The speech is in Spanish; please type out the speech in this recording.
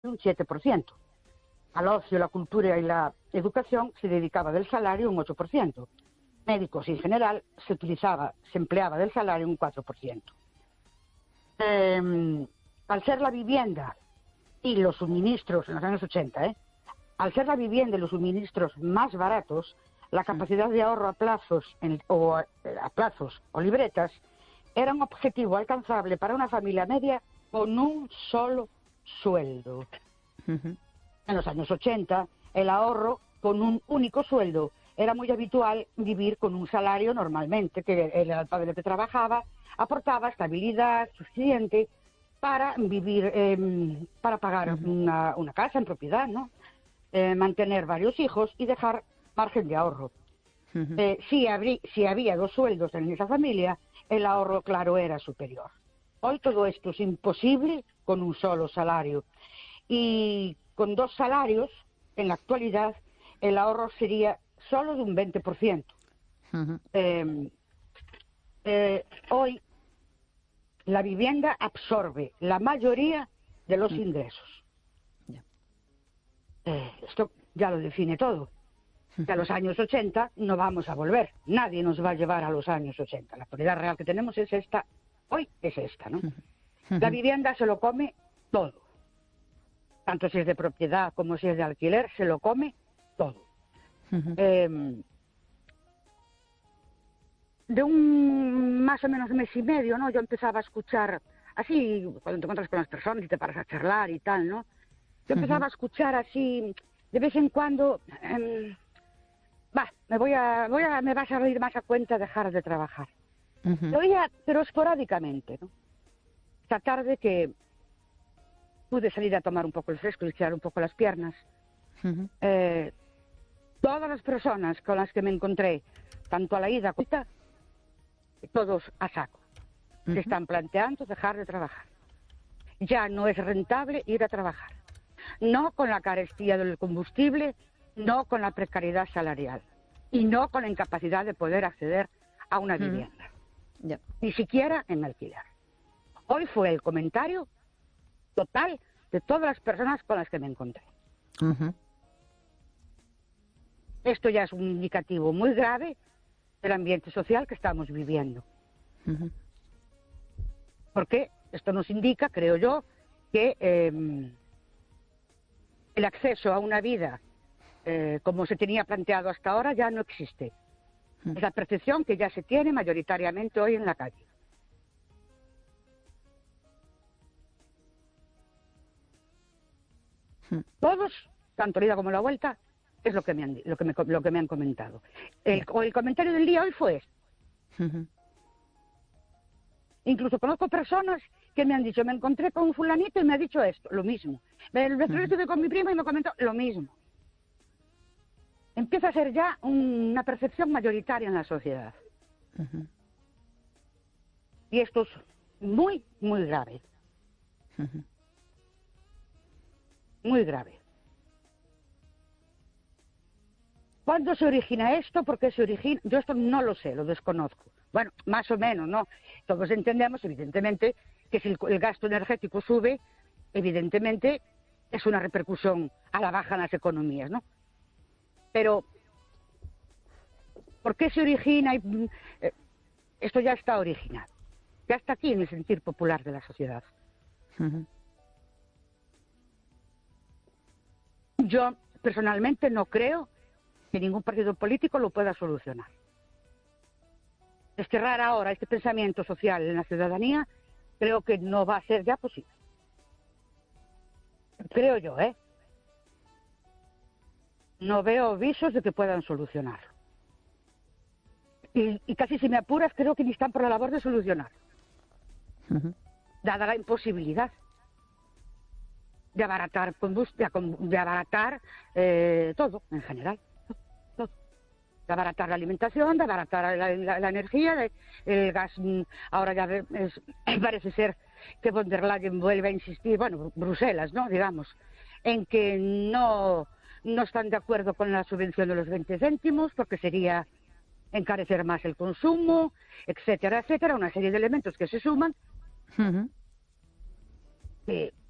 un 7%. Al ocio, la cultura y la educación se dedicaba del salario un 8%. Médicos en general se empleaba del salario un 4%. Al ser la vivienda y los suministros, en los años 80, al ser la vivienda y los suministros más baratos, la capacidad de ahorro a plazos o libretas era un objetivo alcanzable para una familia media con un solo sueldo. En los años 80, el ahorro con un único sueldo era muy habitual. Vivir con un salario normalmente, que el padre que trabajaba aportaba estabilidad suficiente para vivir, para pagar una casa en propiedad, ¿no? Mantener varios hijos y dejar margen de ahorro. Si había 2 sueldos en esa familia, el ahorro, claro, era superior. Hoy todo esto es imposible con un solo salario. Y con 2 salarios, en la actualidad, el ahorro sería solo de un 20%. Hoy, la vivienda absorbe la mayoría de los ingresos. Esto ya lo define todo. Que a los años 80 no vamos a volver. Nadie nos va a llevar a los años 80. La actualidad real que tenemos es esta. Hoy es esta, ¿no? La vivienda se lo come todo. Tanto si es de propiedad como si es de alquiler, se lo come todo. De un más o menos mes y medio, ¿no? Yo empezaba a escuchar, así, cuando te encuentras con las personas y te paras a charlar y tal, ¿no? Yo empezaba a escuchar así, de vez en cuando, me vas a venir más a cuenta dejar de trabajar. Lo oía, pero esporádicamente, ¿no? Esta tarde que pude salir a tomar un poco el fresco y estirar un poco las piernas, todas las personas con las que me encontré, tanto a la ida como a la vuelta, todos a saco. Se están planteando dejar de trabajar. Ya no es rentable ir a trabajar. No con la carestía del combustible, no con la precariedad salarial y no con la incapacidad de poder acceder a una vivienda. Ni siquiera en alquiler. Hoy fue el comentario total de todas las personas con las que me encontré. Esto ya es un indicativo muy grave del ambiente social que estamos viviendo. Porque esto nos indica, creo yo, que el acceso a una vida como se tenía planteado hasta ahora ya no existe. Es la percepción que ya se tiene mayoritariamente hoy en la calle. Todos, tanto la ida como la vuelta, es lo que me han comentado. El comentario del día hoy fue este. Incluso conozco personas que me han dicho, me encontré con un fulanito y me ha dicho esto, lo mismo. El vecino estuve con mi prima y me comentó lo mismo. Empieza a ser ya una percepción mayoritaria en la sociedad. Y esto es muy, muy grave. Muy grave. ¿Cuándo se origina esto? ¿Por qué se origina? Yo esto no lo sé, lo desconozco. Bueno, más o menos, ¿no? Todos entendemos, evidentemente, que si el gasto energético sube, evidentemente es una repercusión a la baja en las economías, ¿no? Pero, ¿por qué se origina? Esto ya está originado. Ya está aquí en el sentir popular de la sociedad. Yo, personalmente, no creo que ningún partido político lo pueda solucionar. Desterrar ahora este pensamiento social en la ciudadanía, creo que no va a ser ya posible. Creo yo, ¿eh? No veo visos de que puedan solucionarlo. Y casi si me apuras, creo que ni están por la labor de solucionarlo. Dada la imposibilidad de abaratar de abaratar todo, en general. Todo. De abaratar la alimentación, de abaratar la energía, el gas. Ahora ya parece ser que von der Leyen vuelve a insistir, bueno, Bruselas, ¿no? Digamos, en que no están de acuerdo con la subvención de los 20 céntimos, porque sería encarecer más el consumo, etcétera, etcétera, una serie de elementos que se suman, que